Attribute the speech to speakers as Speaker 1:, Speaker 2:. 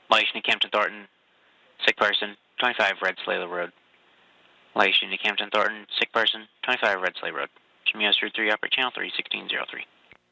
Speaker 1: Light Unit Campton Thornton, sick person, 25 Red Sleigh Road. Light Unit Campton Thornton, sick person, 25 Red Sleigh Road. From US Route 3 Operator Channel 31603.